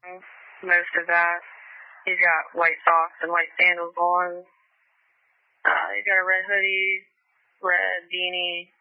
most of that. He's got white socks and white sandals on. He's got a red hoodie, red beanie,